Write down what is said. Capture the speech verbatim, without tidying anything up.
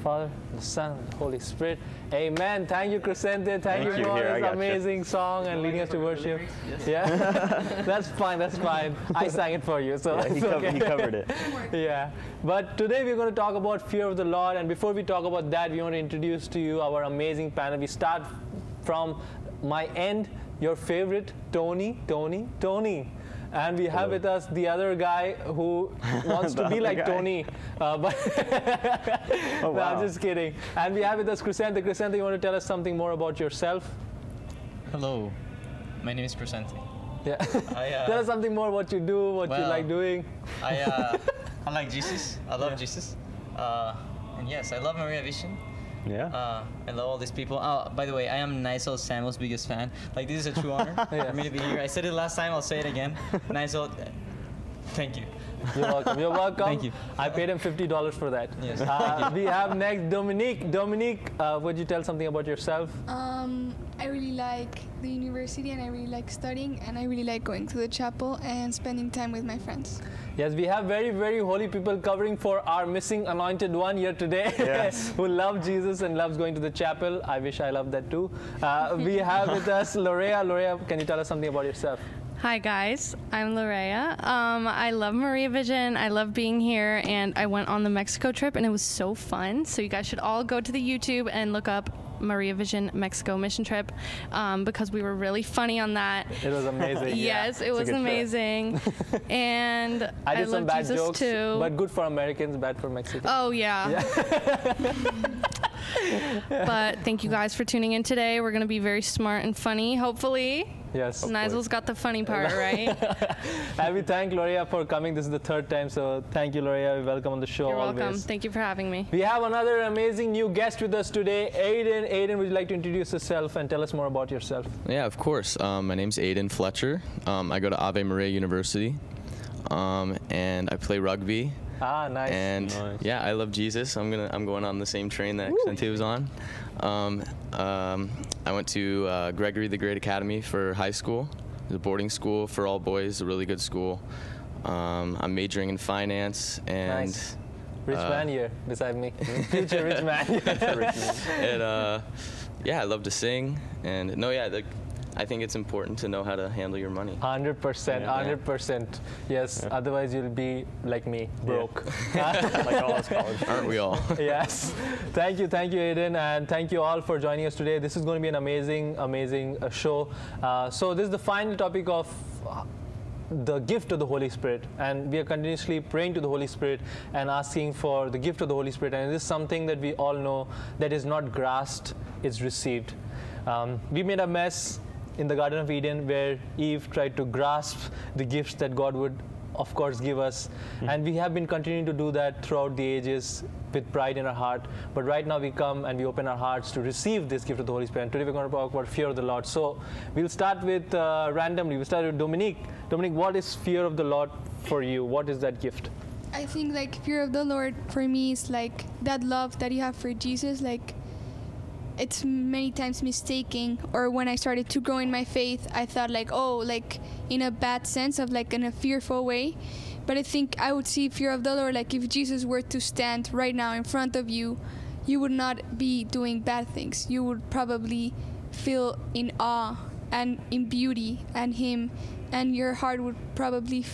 Father, the Son, and the Holy Spirit. Amen. Thank you, Crescente. Thank, Thank you you. for Here, I this got you. amazing song and leading us to worship. Yes. Yeah, that's fine. That's fine. I sang it for you, so Yeah, he, it's covered, okay. he covered it. Yeah, but today we're going to talk about fear of the Lord, and before we talk about that, we want to introduce to you our amazing panel. We start from my end, your favorite, Tony, Tony, Tony. And we have Hello. with us the other guy who wants to The be other like guy. Tony, uh, but Oh, no, wow. I'm just kidding. And we have with us Crescente. Crescente, you want to tell us something more about yourself? Hello, my name is Crescente. Yeah. I, uh, Tell us something more what you do, what you well, like doing. I, uh, I like Jesus. I love Yeah. Jesus. Uh, and yes, I love Maria Vision. Yeah. Uh, I love all these people. Oh, by the way, I am Nigel Samuel's biggest fan. Like, this is a true honor Yeah. for me to be here. I said it last time, I'll say it again. Nigel, uh, thank you. You're welcome. You're welcome. Thank you. I paid him fifty dollars for that. Yes, Uh, we have next Dominique. Dominique, uh, would you tell something about yourself? Um, I really like the university and I really like studying and I really like going to the chapel and spending time with my friends. Yes, we have very, very holy people covering for our missing anointed one here today, Yes. who love Jesus and loves going to the chapel. I wish I loved that too. Uh, we have with us Lorea. Lorea, can you tell us something about yourself? Hi guys, I'm Lorea. Um, I love Maria Vision. I love being here, and I went on the Mexico trip, and it was so fun. So you guys should all go to the YouTube and look up Maria Vision Mexico mission trip, um, because we were really funny on that. It was amazing. Yes, it It's a was good trip. amazing, and I did love some bad Jesus jokes, too. but good for Americans, bad for Mexicans. Oh yeah. But thank you guys for tuning in today. We're gonna be very smart and funny, hopefully. Yes. Nigel's got the funny part, right? And we thank Lorea for coming. This is the third time, so thank you, Lorea. Welcome on the show. You're welcome. Always. Thank you for having me. We have another amazing new guest with us today, Aiden. Aiden, would you like to introduce yourself and tell us more about yourself? Yeah, of course. Um, my name's Aiden Fletcher. Um, I go to Ave Maria University, um, and I play rugby. Ah, nice. And Nice. yeah, I love Jesus. I'm gonna I'm going on the same train that Crescente was on. Um, um, I went to uh, Gregory the Great Academy for high school. It's a boarding school for all boys, a really good school. Um, I'm majoring in finance, and Nice. Rich uh, man here beside me. Future rich man. it, uh, yeah, I love to sing, and no, yeah, the, I think it's important to know how to handle your money. one hundred percent, Yeah. one hundred percent. Yes, otherwise you'll be like me, broke. Like all us college. Aren't we all? Yes. Thank you, thank you, Aiden, and thank you all for joining us today. This is going to be an amazing, amazing uh, show. Uh, so this is the final topic of uh, the gift of the Holy Spirit, and we are continuously praying to the Holy Spirit and asking for the gift of the Holy Spirit, and it is something that we all know that is not grasped, it's received. Um, we made a mess in the Garden of Eden where Eve tried to grasp the gifts that God would of course give us, and we have been continuing to do that throughout the ages with pride in our heart. But right now we come and we open our hearts to receive this gift of the Holy Spirit. And today we're going to talk about fear of the Lord. So we'll start with uh, randomly. We'll start with Dominique. Dominique, what is fear of the Lord for you? What is that gift? I think like fear of the Lord for me is like that love that you have for Jesus. Like it's many times mistaken, or when I started to grow in my faith, I thought like, oh, like in a bad sense of like in a fearful way. But I think I would see fear of the Lord like if Jesus were to stand right now in front of you, you would not be doing bad things. You would probably feel in awe and in beauty and Him, and your heart would probably